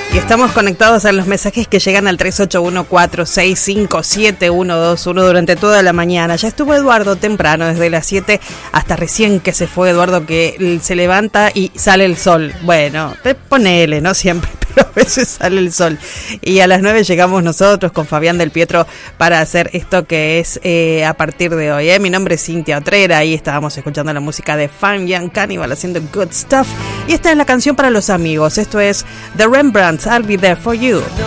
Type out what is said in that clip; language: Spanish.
Y estamos conectados a los mensajes que llegan al 3814657121 durante toda la mañana. Ya estuvo Eduardo temprano, desde las 7 hasta recién que se fue Eduardo, que se levanta y sale el sol. Bueno, ponele, no siempre, pero a veces sale el sol. Y a las 9 llegamos nosotros con Fabián del Pietro para hacer esto que es a partir de hoy. Mi nombre es Cintia Otrera, ahí estábamos escuchando la música de Fun Young Cannibal haciendo Good Stuff. Y esta es la canción para los amigos. Esto es The Rembrandts, I'll Be There For You.